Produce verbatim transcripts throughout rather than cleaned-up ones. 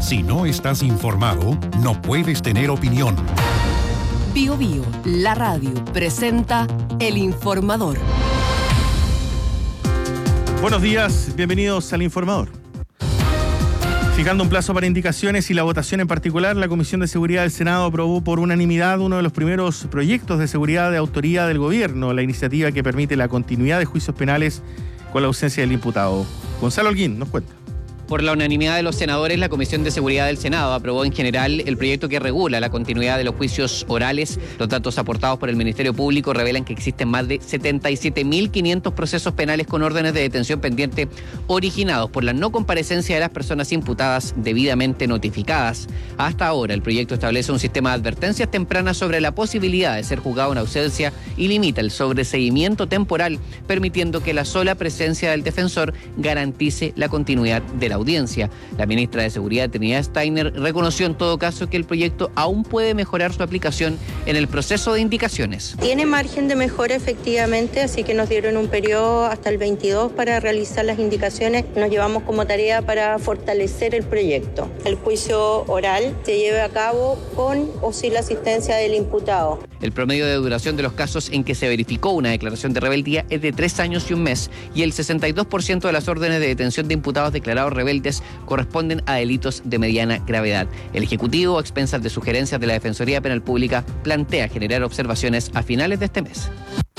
Si no estás informado, no puedes tener opinión. Bio Bio, la radio, presenta El Informador. Buenos días, bienvenidos al Informador. Fijando un plazo para indicaciones y la votación en particular, la Comisión de Seguridad del Senado aprobó por unanimidad uno de los primeros proyectos de seguridad de autoría del gobierno, la iniciativa que permite la continuidad de juicios penales con la ausencia del imputado. Gonzalo Holguín nos cuenta. Por la unanimidad de los senadores, la Comisión de Seguridad del Senado aprobó en general el proyecto que regula la continuidad de los juicios orales. Los datos aportados por el Ministerio Público revelan que existen más de setenta y siete mil quinientos procesos penales con órdenes de detención pendiente originados por la no comparecencia de las personas imputadas debidamente notificadas. Hasta ahora, el proyecto establece un sistema de advertencias tempranas sobre la posibilidad de ser juzgado en ausencia y limita el sobreseguimiento temporal, permitiendo que la sola presencia del defensor garantice la continuidad de la audiencia. La ministra de Seguridad, Trinidad Steiner, reconoció en todo caso que el proyecto aún puede mejorar su aplicación en el proceso de indicaciones. Tiene margen de mejora efectivamente, así que nos dieron un periodo hasta el veintidós para realizar las indicaciones. Nos llevamos como tarea para fortalecer el proyecto. El juicio oral se lleve a cabo con o sin la asistencia del imputado. El promedio de duración de los casos en que se verificó una declaración de rebeldía es de tres años y un mes, y el sesenta y dos por ciento de las órdenes de detención de imputados declarados rebeldes corresponden a delitos de mediana gravedad. El Ejecutivo, a expensas de sugerencias de la Defensoría Penal Pública, plantea generar observaciones a finales de este mes.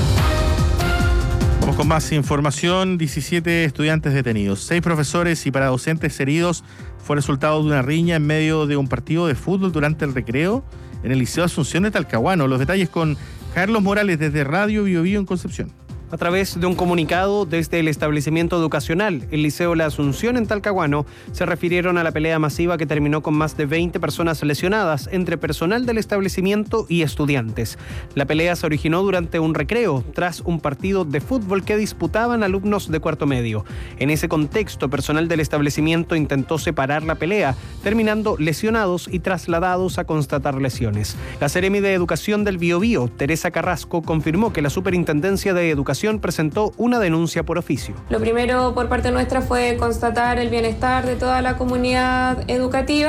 Vamos con más información. diecisiete estudiantes detenidos, seis profesores y paradocentes heridos fue resultado de una riña en medio de un partido de fútbol durante el recreo en el Liceo Asunción de Talcahuano. Los detalles con Carlos Morales desde Radio Bio Bio en Concepción. A través de un comunicado desde el establecimiento educacional, el Liceo La Asunción en Talcahuano, se refirieron a la pelea masiva que terminó con más de veinte personas lesionadas entre personal del establecimiento y estudiantes. La pelea se originó durante un recreo, tras un partido de fútbol que disputaban alumnos de cuarto medio. En ese contexto, personal del establecimiento intentó separar la pelea, terminando lesionados y trasladados a constatar lesiones. La Seremi de Educación del Biobío, Teresa Carrasco, confirmó que la Superintendencia de Educación presentó una denuncia por oficio. Lo primero por parte nuestra fue constatar el bienestar de toda la comunidad educativa.